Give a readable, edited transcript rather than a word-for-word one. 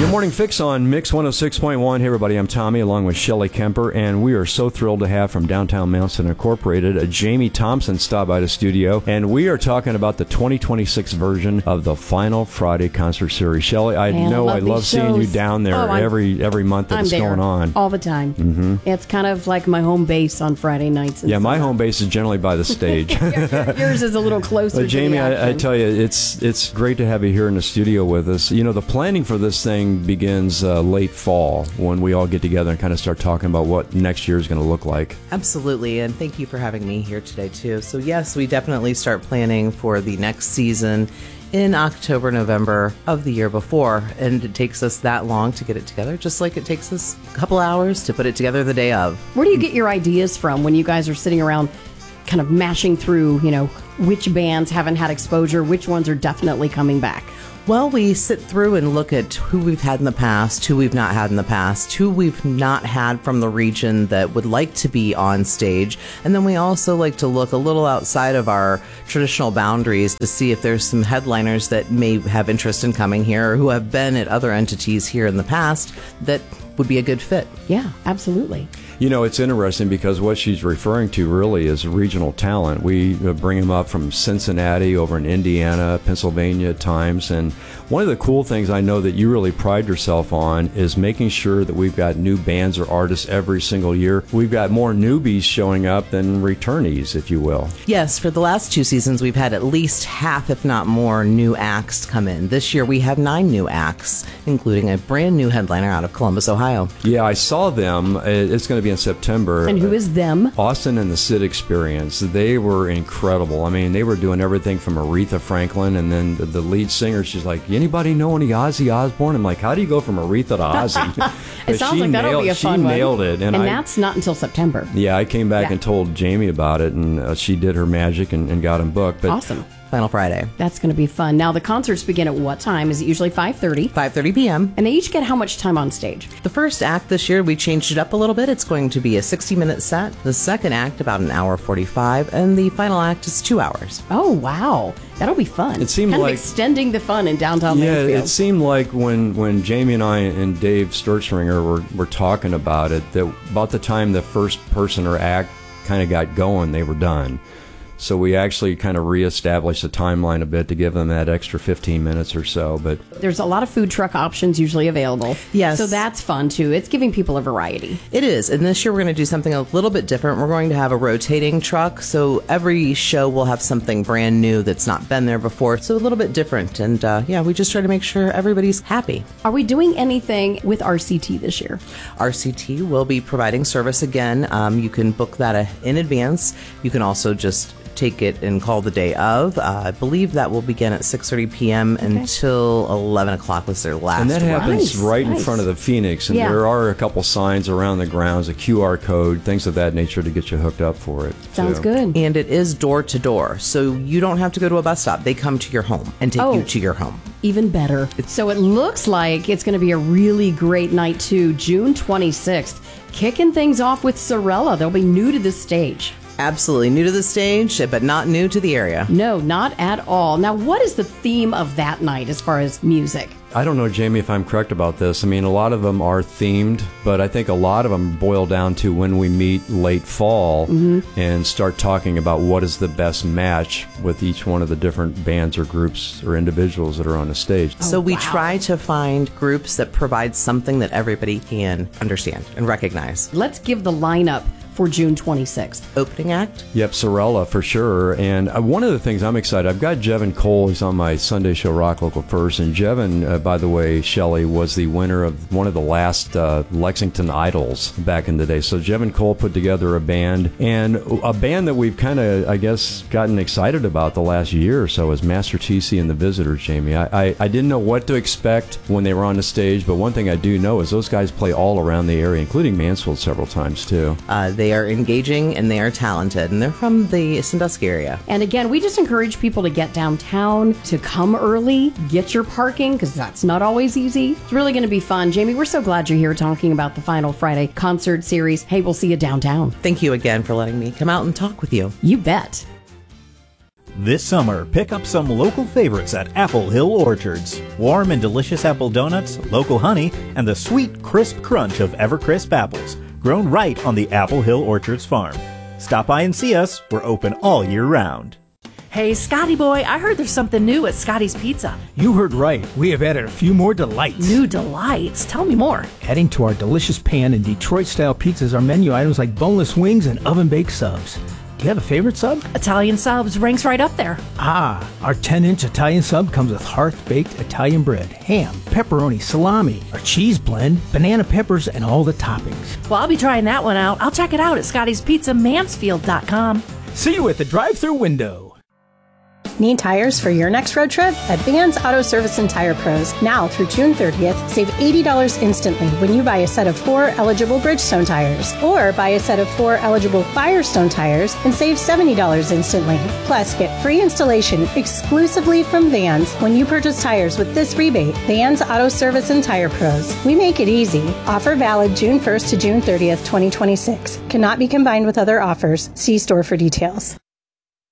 Your Morning Fix on Mix 106.1. Hey, everybody, I'm Tommy along with Shelly Kemper, and we are so thrilled to have from Downtown Mountain Incorporated, Jamie Thompson stop by the studio, and we are talking about the 2026 version of the Final Friday Concert Series. Shelly, I love seeing you down there every month that it's going on. All the time. Mm-hmm. It's kind of like my home base on Friday nights. Yeah, my home base is generally by the stage. Yours is a little closer to Jamie, the action. I tell you, it's great to have you here in the studio with us. You know, the planning for this thing begins late fall when we all get together and kind of start talking about what next year is going to look like. Absolutely, and thank you for having me here today too. So yes, we definitely start planning for the next season in October, November of the year before, and it takes us that long to get it together, just like it takes us a couple hours to put it together the day of. Where do you get your ideas from when you guys are sitting around kind of mashing through, which bands haven't had exposure, which ones are definitely coming back? Well, we sit through and look at who we've had in the past, who we've not had in the past, who we've not had from the region that would like to be on stage. And then we also like to look a little outside of our traditional boundaries to see if there's some headliners that may have interest in coming here or who have been at other entities here in the past that would be a good fit. Yeah, absolutely. You know, it's interesting because what she's referring to really is regional talent. We bring them up from Cincinnati, over in Indiana, Pennsylvania at times. And one of the cool things I know that you really pride yourself on is making sure that we've got new bands or artists every single year. We've got more newbies showing up than returnees, if you will. Yes, for the last 2 seasons, we've had at least half, if not more, new acts come in. This year, we have 9 new acts, including a brand new headliner out of Columbus, Ohio. Yeah, I saw them. It's going to be in September. And who is them? Austin and the Sid Experience. They were incredible. I mean, they were doing everything from Aretha Franklin, and then the lead singer, she's like, anybody know any Ozzy Osbourne? I'm like, how do you go from Aretha to Ozzy? It sounds like that'll be a fun one. She nailed it. And that's not until September. Yeah, I came back and told Jamie about it, and she did her magic and got him booked. But awesome. Final Friday. That's going to be fun. Now, the concerts begin at what time? Is it usually 5:30? 5:30 p.m. And they each get how much time on stage? The first act this year, we changed it up a little bit. It's going to be a 60-minute set. The second act, about an hour 45. And the final act is 2 hours. Oh, wow. That'll be fun. It seemed kind like of extending the fun in downtown Mansfield. Yeah, it seemed like when Jamie and I and Dave Sturzenegger were talking about it, that about the time the first person or act kind of got going, they were done. So we actually kind of reestablished the timeline a bit to give them that extra 15 minutes or so. But there's a lot of food truck options usually available. Yes. So that's fun, too. It's giving people a variety. It is. And this year we're going to do something a little bit different. We're going to have a rotating truck. So every show will have something brand new that's not been there before. So a little bit different. And we just try to make sure everybody's happy. Are we doing anything with RCT this year? RCT will be providing service again. You can book that in advance. You can also just take it and call the day of. I believe that will begin at 6:30 p.m. until 11 o'clock was their last one. And that happens right in Nice. front of the Phoenix. And there are a couple signs around the grounds, a QR code, things of that nature to get you hooked up for it. Sounds good. And it is door to door. So you don't have to go to a bus stop. They come to your home and take you to your home. Even better. So it looks like it's going to be a really great night, too. June 26th. Kicking things off with Sorella. They'll be new to the stage. Absolutely. New to the stage, but not new to the area. No, not at all. Now, what is the theme of that night as far as music? I don't know, Jamie, if I'm correct about this. I mean, a lot of them are themed, but I think a lot of them boil down to when we meet late fall and start talking about what is the best match with each one of the different bands or groups or individuals that are on the stage. So we try to find groups that provide something that everybody can understand and recognize. Let's give the lineup for June 26th. Opening act? Yep, Sorella for sure. And one of the things I'm excited, I've got Jevin Cole. He's on my Sunday show Rock Local First. And Jevin, by the way, Shelley, was the winner of one of the last Lexington Idols back in the day. So Jevin Cole put together a band. And a band that we've kind of, I guess, gotten excited about the last year or so is Master TC and the Visitors, Jamie. I didn't know what to expect when they were on the stage, but one thing I do know is those guys play all around the area, including Mansfield several times, too. They are engaging and they are talented, and they're from the Sandusky area. And again, we just encourage people to get downtown, to come early, get your parking, because that's not always easy. It's really going to be fun. Jamie, we're so glad you're here talking about the Final Friday concert series. Hey, we'll see you downtown. Thank you again for letting me come out and talk with you. You bet. This summer, pick up some local favorites at Apple Hill Orchards. Warm and delicious apple donuts, local honey, and the sweet, crisp crunch of Evercrisp apples, grown right on the Apple Hill Orchards farm. Stop by and see us. We're open all year round. Hey, Scotty boy, I heard there's something new at Scotty's Pizza. You heard right. We have added a few more delights. New delights? Tell me more. Adding to our delicious pan and Detroit-style pizzas are menu items like boneless wings and oven-baked subs. Do you have a favorite sub? Italian subs ranks right up there. Ah, our 10-inch Italian sub comes with hearth-baked Italian bread, ham, pepperoni, salami, our cheese blend, banana peppers, and all the toppings. Well, I'll be trying that one out. I'll check it out at scottyspizzamansfield.com. See you at the drive-thru window. Need tires for your next road trip? At Vans Auto Service and Tire Pros, now through June 30th, save $80 instantly when you buy a set of 4 eligible Bridgestone tires, or buy a set of 4 eligible Firestone tires and save $70 instantly. Plus, get free installation exclusively from Vans when you purchase tires with this rebate. Vans Auto Service and Tire Pros. We make it easy. Offer valid June 1st to June 30th, 2026. Cannot be combined with other offers. See store for details.